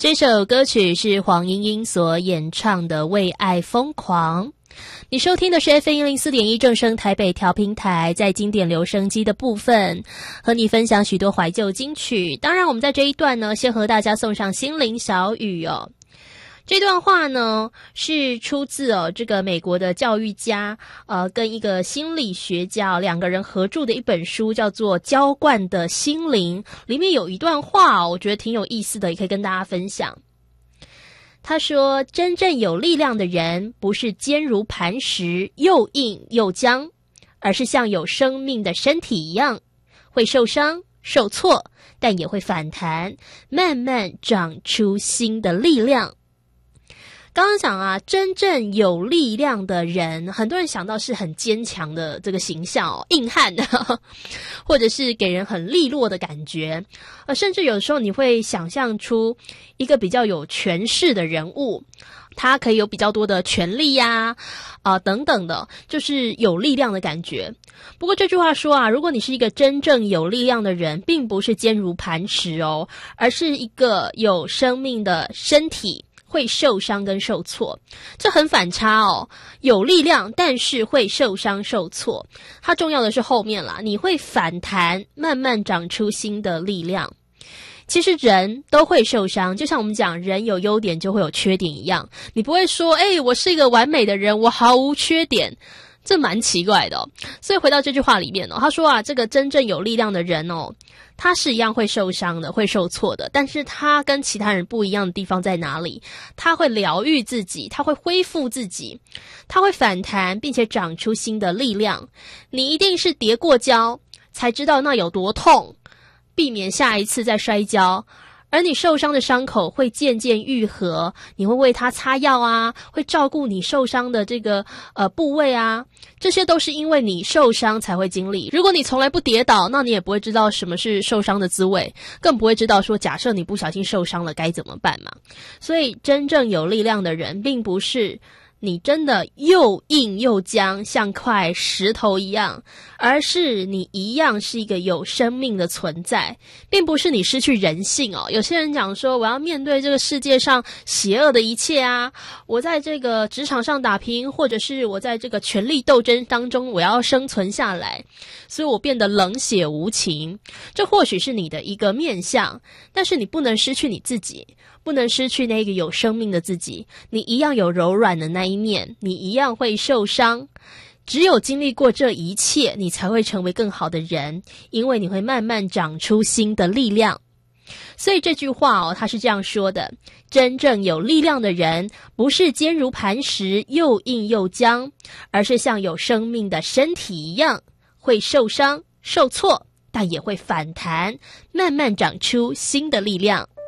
这首歌曲是黄莺莺所演唱的《为爱疯狂》。你收听的是 FM104.1 正声台北调频台，在经典留声机的部分和你分享许多怀旧金曲。当然我们在这一段呢，先和大家送上心灵小语哦。这段话呢是出自这个美国的教育家跟一个心理学家两个人合著的一本书，叫做《浇灌的心灵》，里面有一段话我觉得挺有意思的，也可以跟大家分享。他说，真正有力量的人不是坚如磐石，又硬又僵，而是像有生命的身体一样，会受伤受挫，但也会反弹，慢慢长出新的力量。刚刚讲啊，真正有力量的人，很多人想到是很坚强的这个形象硬汉或者是给人很利落的感觉，甚至有时候你会想象出一个比较有权势的人物，他可以有比较多的权力呀等等的，就是有力量的感觉。不过这句话说啊，如果你是一个真正有力量的人，并不是坚如磐石而是一个有生命的身体，会受伤跟受挫，这很反差有力量但是会受伤受挫，它重要的是后面啦，你会反弹，慢慢长出新的力量。其实人都会受伤，就像我们讲人有优点就会有缺点一样，你不会说我是一个完美的人，我毫无缺点，这蛮奇怪的所以回到这句话里面他说啊，这个真正有力量的人他是一样会受伤的，会受挫的，但是他跟其他人不一样的地方在哪里？他会疗愈自己，他会恢复自己，他会反弹，并且长出新的力量。你一定是跌过跤才知道那有多痛，避免下一次再摔跤。而你受伤的伤口会渐渐愈合，你会为它擦药啊，会照顾你受伤的这个部位啊，这些都是因为你受伤才会经历。如果你从来不跌倒，那你也不会知道什么是受伤的滋味，更不会知道说假设你不小心受伤了该怎么办嘛。所以真正有力量的人，并不是你真的又硬又僵，像块石头一样，而是你一样是一个有生命的存在，并不是你失去人性有些人讲说，我要面对这个世界上邪恶的一切啊，我在这个职场上打拼，或者是我在这个权力斗争当中我要生存下来，所以我变得冷血无情。这或许是你的一个面向，但是你不能失去你自己，不能失去那个有生命的自己，你一样有柔软的那一面，你一样会受伤。只有经历过这一切，你才会成为更好的人，因为你会慢慢长出新的力量。所以这句话他是这样说的，真正有力量的人不是坚如磐石，又硬又僵，而是像有生命的身体一样，会受伤受挫，但也会反弹，慢慢长出新的力量。